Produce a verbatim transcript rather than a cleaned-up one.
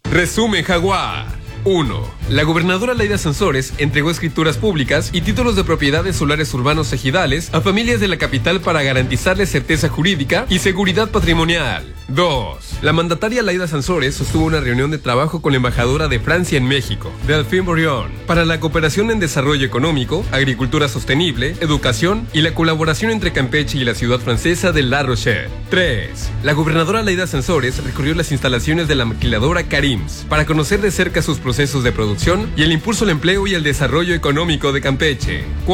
Resumen Jaguar. uno. La gobernadora Laida Sansores entregó escrituras públicas y títulos de propiedades solares urbanos ejidales a familias de la capital para garantizarles certeza jurídica y seguridad patrimonial. dos. La mandataria Laida Sansores sostuvo una reunión de trabajo con la embajadora de Francia en México, Delphine Bourrion, para la cooperación en desarrollo económico, agricultura sostenible, educación y la colaboración entre Campeche y la ciudad francesa de La Rochelle. tres. La gobernadora Laida Sansores recorrió las instalaciones de la maquiladora Carims para conocer de cerca sus procesos de producción y el impulso al empleo y el desarrollo económico de Campeche.